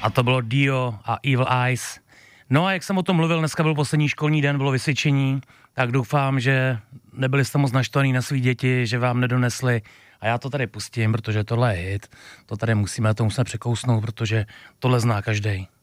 A to bylo Dio a Evil Eyes. No a jak jsem o tom mluvil, dneska byl poslední školní den, bylo vysvědčení, tak doufám, že nebyli jste moc naštvaný na svý děti, že vám nedonesli. A já to tady pustím, protože tohle je hit. To tady musíme překousnout, protože tohle zná každej.